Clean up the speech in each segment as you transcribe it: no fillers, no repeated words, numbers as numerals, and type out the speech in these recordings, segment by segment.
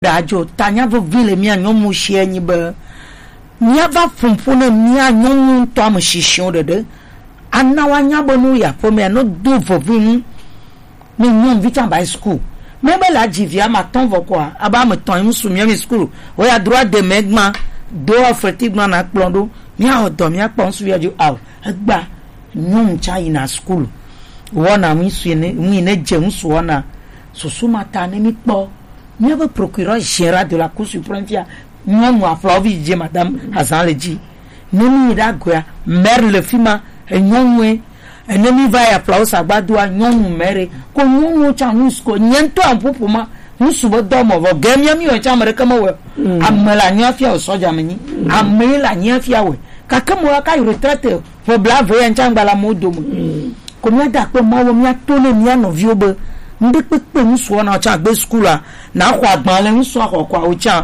dajo tanya vo vile mia nyomu shie nyi be mia va pumpune mia nyomu to am shishon de anawa nya bonu ya po me no do vo vin me nyom vitan by school me be la jivia ma ton vo kwa aba me ton im su mi school o ya droit de megma do effectivement na plondo mia o do mia pon su ya ju aw agba nyom cha ina school wona mi su ne je nsu wona susu mata ne mi po mi ave procureur général de la Cour suprême via nyom wa Flavie je madame Azan le dit nemi da goya mère le fima nyomwe enemi va ya Flavie agbadua nyom mere ko nyom cha nusko nyento ampopoma nsubo domo vo gemia mi o cha mere kama we amela nyafia o soja meni amela nyafia we kakamo aka retraite fo blave en changala modomo ko mi da pe mo mi atole mi anovio be ndi pepe nso na cha gbe school na kwa agban le nso akokwa o cha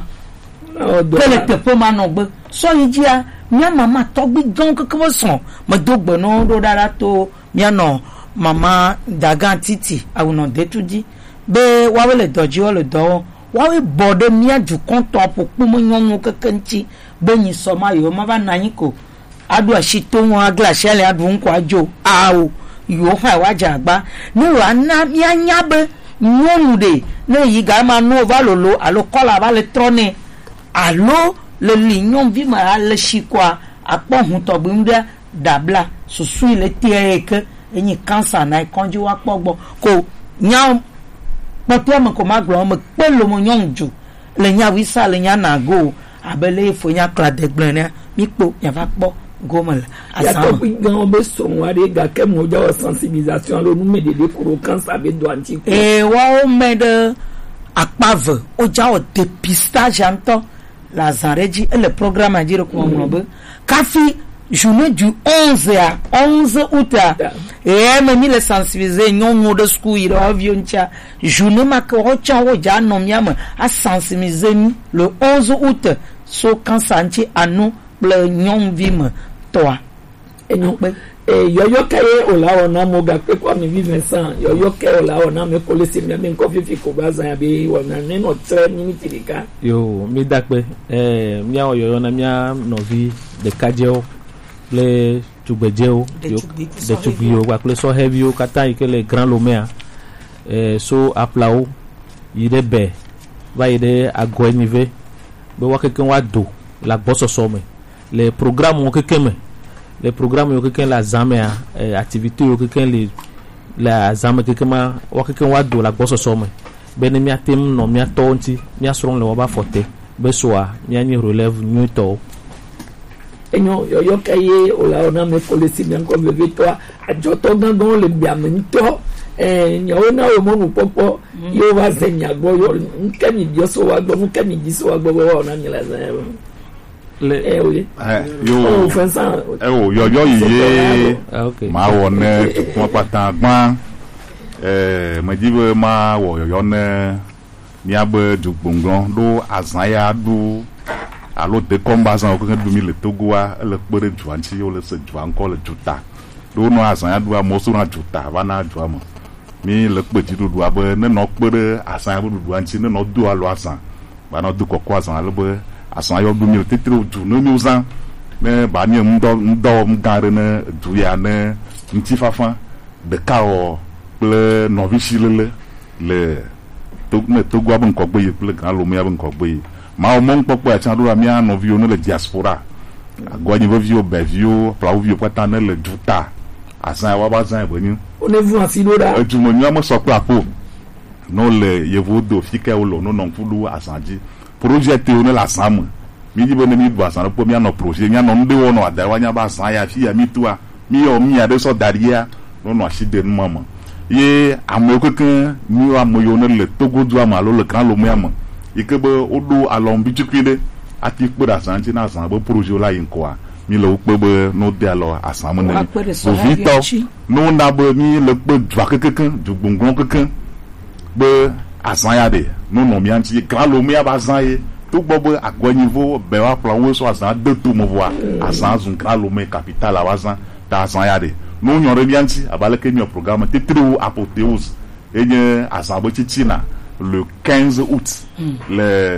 pele te po ma no gbe so yijia mi mama to gbe gan kokko so mo dogbo no do dara to mi no mama dagan titi awuno detuji be wa wele doji o le do wa we bode mi aju konto apopo mo nyonwo kekenchi be yin so ma yo ma ba na yin ko adu ashito won aglashe le adu nko ajo awo yo ha waja agba ni wa na mi anyabe nyonude na yi ga ma no va lolo alo kola ba le trone alo le lignon vi ma le shikwa apo hun to bimda dabla susu ile tieke enyi cancer na konji wa pogbo ko nya pote mo ko maglo mo pelo mo nyonju le nya wi sa le nya na go abele fo nya kla de gblene mi po nya va po gomal asam gan be son wa de ga ke mo ja sensibilisation lo nu me de pour cancer be do anti wa o me de akpave o ja o dépistage anto la zareji et le programme a dire ko mo be kafi journée du 11 août et me mi le sensibiliser nyon de school iro avion cha journée ma ko cha o ja no mi am a sensibiliser le 11 août so cancer anti anu le nyom vim toi yoyo kaye ola ona mo ga pe kwa mi Vincent yoyo kaye ola ona me ko le se mi ko fi ko baza ya be wona ne no 3 minutes dika yo mi dakpe mi a yoyo na mi a novi de kajeo le tugbejeo yo de tubio wa le so heavy yo kata ike le grand lomea so aplao ide be va ide ago nive be wa keken wa do la bosso some les programmes yo keken la zame activité yo keken la zame keken ma wa keken wa do la bosso some be ne mi atem no mi atonti mi asron le wa ba forte be soa mi ani relève nyuto enyo yo kaye ola ona me kolesi bien ko bebe to ajoto gangan le biamento nyawo na o mo popo yo wa senya gbo yo nkani bi so wa gbo nkani bi so wa gbo wa ona ni la zan oui yo Vincent yo ye ma wona ko patan gban ma jibe ma wo yo ne mi abe dugbongbon do azanya do alo de combat san ko du mi le togoa le pere juanchi yo le se juan ko le juta do no azanya do amoso na juta bana juama mi le pe ti do abe ne no pere azanya do juanchi ne no do alo asan bana do ko azan alo be asan yo du mi tetro du no mi usan ne ba ni ndo ngare ne du ya ne nti fafa be ka o ple novici le togo abun ko gbe ple kan lo mi abun ko gbe ma o mon popo a chan do mi an novio ne le diaspora agwa ni vio be vio pla vio pata ne le duta asan wa ba zan bo ni on est vous asilora du mo nyamo so pla po no le yevodo fike o lo no non fulu asanji projet te on la sam mi di bone mi do asan po mi an projet mi an nde wono adawa nya ba asan ya fi ya mi tua mi o mi ade so daria no no aside nu mama ye amokokan mi wa moyo ne le togo du amalo le kan lo mo am ikebe odo alon bi tukide ati pe asan ti na asan bo projet la yin ko a mi lo pe be no de alo asan mo ne bo vito no na bo mi le pe dwa kekekan du gbongbon kekan be asan ya de no no mi anti kan lo mi abasan ye to gbogbo agwanivo be wa plan so asan de to mo voa asan zun kan lo mi capital abasan ta asan ya de no nyon re bianti abaleke mi programme tetru apotheose enye asan bo chichina le 15 août. Les